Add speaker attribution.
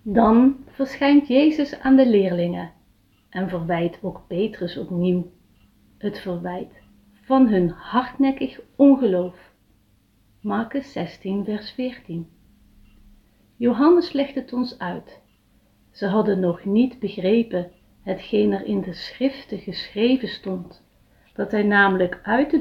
Speaker 1: Dan verschijnt Jezus aan de leerlingen en verwijt ook Petrus opnieuw het verwijt van hun hardnekkig ongeloof. Markus 16 vers 14. Johannes legt het ons uit. Ze hadden nog niet begrepen hetgeen er in de schriften geschreven stond, dat hij namelijk uit de